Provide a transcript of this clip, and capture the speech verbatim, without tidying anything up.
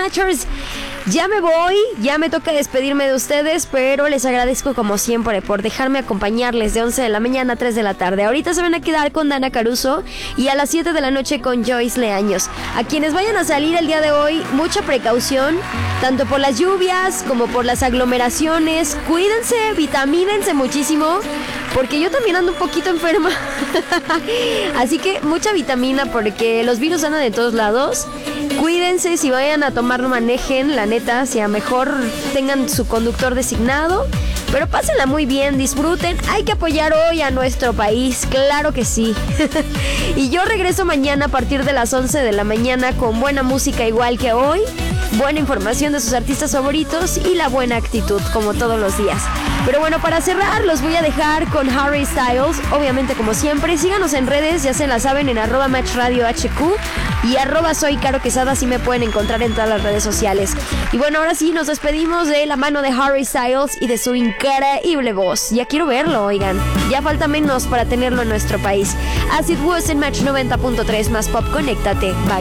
Matchers. Ya me voy, ya me toca despedirme de ustedes, pero les agradezco como siempre por dejarme acompañarles de once de la mañana a tres de la tarde. Ahorita se van a quedar con Dana Caruso y a las siete de la noche con Joyce Leaños. A quienes vayan a salir el día de hoy, mucha precaución, tanto por las lluvias como por las aglomeraciones. Cuídense, vitamínense muchísimo, porque yo también ando un poquito enferma. Así que mucha vitamina, porque los virus andan de todos lados. Cuídense, si vayan a tomar, no manejen, la neta, si a mejor tengan su conductor designado. Pero pásenla muy bien, disfruten. Hay que apoyar hoy a nuestro país, claro que sí. Y yo regreso mañana a partir de las once de la mañana con buena música igual que hoy, buena información de sus artistas favoritos y la buena actitud, como todos los días. Pero bueno, para cerrar, los voy a dejar con Harry Styles. Obviamente, como siempre, síganos en redes, ya se la saben, en arroba Match Radio H Q y arroba Soy Caro Quesada, así me pueden encontrar en todas las redes sociales. Y bueno, ahora sí, nos despedimos de la mano de Harry Styles y de su increíble voz. Ya quiero verlo, oigan. Ya falta menos para tenerlo en nuestro país. As It Was en Match noventa punto tres, más pop, conéctate. Bye.